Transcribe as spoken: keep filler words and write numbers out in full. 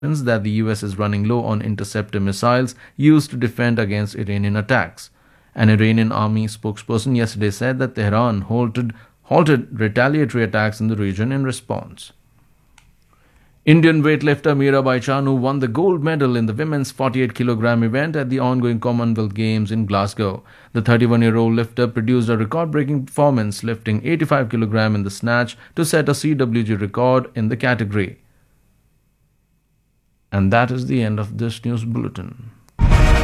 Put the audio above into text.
that the U S is running low on interceptor missiles used to defend against Iranian attacks. An Iranian army spokesperson yesterday said that Tehran halted, halted retaliatory attacks in the region in response. Indian weightlifter Mirabai Chanu won the gold medal in the women's forty-eight kilogram event at the ongoing Commonwealth Games in Glasgow. The thirty-one-year-old lifter produced a record-breaking performance, lifting eighty-five kilograms in the snatch to set a C W G record in the category. And that is the end of this news bulletin.